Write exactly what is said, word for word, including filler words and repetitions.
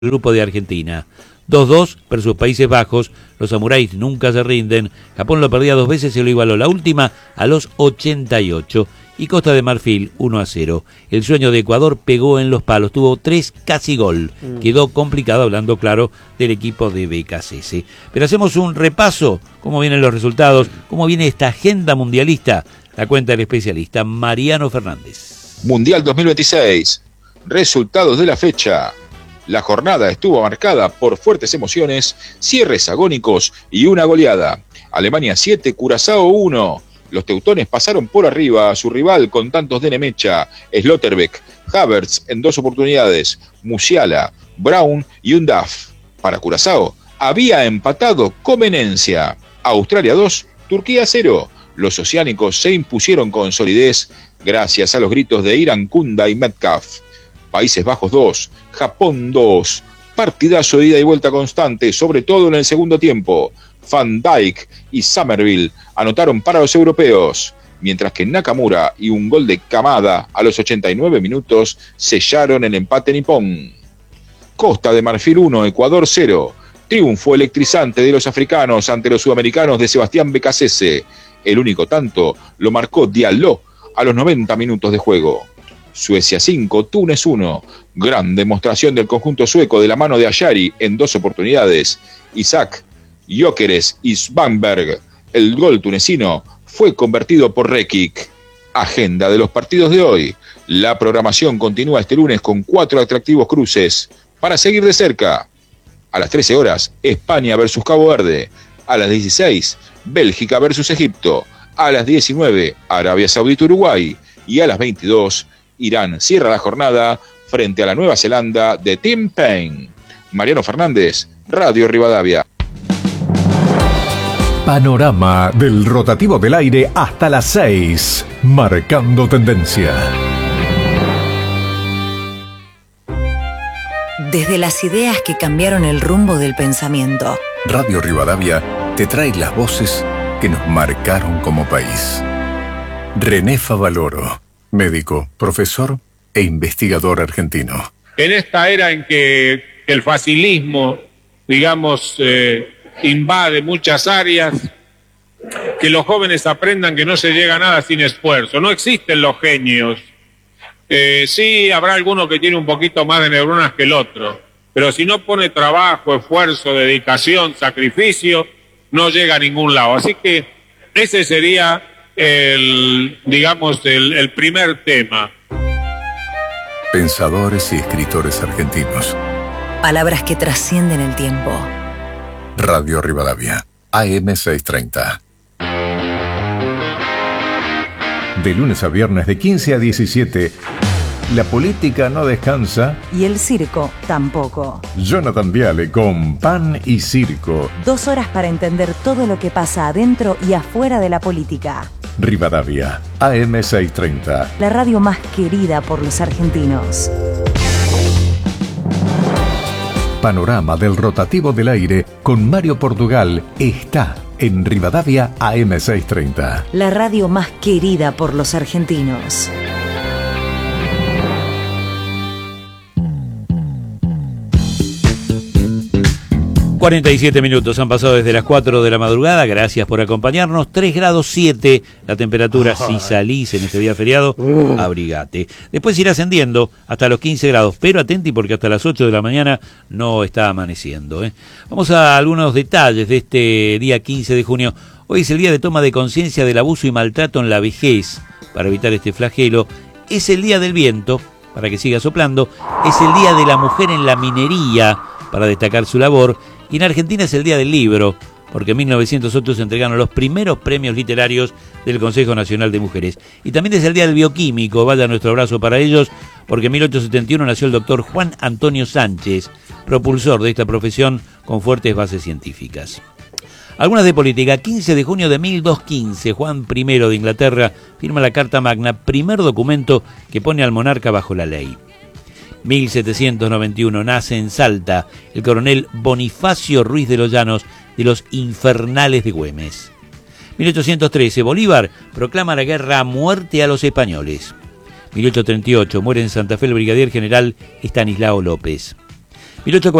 grupo de Argentina. dos dos versus Países Bajos, los samuráis nunca se rinden, Japón lo perdía dos veces y lo igualó la última a los ochenta y ocho, y Costa de Marfil uno a cero. El sueño de Ecuador pegó en los palos, tuvo tres casi gol, mm. quedó complicado hablando claro del equipo de B K C S. Pero hacemos un repaso, cómo vienen los resultados, cómo viene esta agenda mundialista, la cuenta del especialista Mariano Fernández. Mundial dos mil veintiséis, resultados de la fecha. La jornada estuvo marcada por fuertes emociones, cierres agónicos y una goleada. Alemania siete, Curazao uno. Los teutones pasaron por arriba a su rival con tantos de Nemecha, Slotterbeck, Havertz en dos oportunidades, Musiala, Brown y un Duff. Para Curazao había empatado Comenencia. Australia dos, Turquía cero. Los oceánicos se impusieron con solidez gracias a los gritos de Irankunda y Metcalf. Países Bajos dos, Japón dos. Partidazo de ida y vuelta constante, sobre todo en el segundo tiempo. Van Dijk y Somerville anotaron para los europeos, mientras que Nakamura y un gol de Kamada a los ochenta y nueve minutos sellaron el empate nipón. Costa de Marfil uno, Ecuador cero. Triunfo electrizante de los africanos ante los sudamericanos de Sebastián Becasese. El único tanto lo marcó Diallo a los noventa minutos de juego. Suecia cinco, Túnez uno. Gran demostración del conjunto sueco de la mano de Ayari en dos oportunidades. Isaac, Gyökeres y Svanberg. El gol tunecino fue convertido por Rekic. Agenda de los partidos de hoy. La programación continúa este lunes con cuatro atractivos cruces para seguir de cerca. A las trece horas, España versus Cabo Verde. A las dieciséis, Bélgica versus Egipto. A las diecinueve, Arabia Saudita Uruguay. Y a las veintidós, Irán cierra la jornada frente a la Nueva Zelanda de Tim Payne. Mariano Fernández, Radio Rivadavia. Panorama del rotativo del aire hasta las seis, marcando tendencia. Desde las ideas que cambiaron el rumbo del pensamiento, Radio Rivadavia te trae las voces que nos marcaron como país. René Favaloro, médico, profesor e investigador argentino. En esta era en que el facilismo, digamos, eh, invade muchas áreas, que los jóvenes aprendan que no se llega a nada sin esfuerzo. No existen los genios. Eh, sí, habrá alguno que tiene un poquito más de neuronas que el otro, pero si no pone trabajo, esfuerzo, dedicación, sacrificio, no llega a ningún lado. Así que ese sería el, digamos, el, el primer tema. Pensadores y escritores argentinos. Palabras que trascienden el tiempo. Radio Rivadavia, A M seiscientos treinta. De lunes a viernes de quince a diecisiete, la política no descansa. Y el circo tampoco. Jonathan Viale con Pan y Circo. Dos horas para entender todo lo que pasa adentro y afuera de la política. Rivadavia, A M seiscientos treinta. La radio más querida por los argentinos. Panorama del rotativo del aire con Mario Portugal está en Rivadavia A M seiscientos treinta. La radio más querida por los argentinos. cuarenta y siete minutos han pasado desde las cuatro de la madrugada, gracias por acompañarnos. Tres grados siete la temperatura, si salís en este día feriado, abrigate. Después irá ascendiendo hasta los quince grados, pero atenti porque hasta las ocho de la mañana no está amaneciendo, ¿eh? Vamos a algunos detalles de este día quince de junio. Hoy es el día de toma de conciencia del abuso y maltrato en la vejez, para evitar este flagelo. Es el día del viento, para que siga soplando. Es el día de la mujer en la minería, para destacar su labor. Y en Argentina es el Día del Libro, porque en mil novecientos ocho se entregaron los primeros premios literarios del Consejo Nacional de Mujeres. Y también es el Día del Bioquímico, vaya nuestro abrazo para ellos, porque en mil ochocientos setenta y uno nació el doctor Juan Antonio Sánchez, propulsor de esta profesión con fuertes bases científicas. Algunas de política. Quince de junio de mil doscientos quince, Juan primero de Inglaterra firma la Carta Magna, primer documento que pone al monarca bajo la ley. mil setecientos noventa y uno nace en Salta el coronel Bonifacio Ruiz de los Llanos de los Infernales de Güemes. mil ochocientos trece, Bolívar proclama la guerra a muerte a los españoles. mil ochocientos treinta y ocho, muere en Santa Fe el brigadier general Estanislao López. mil ochocientos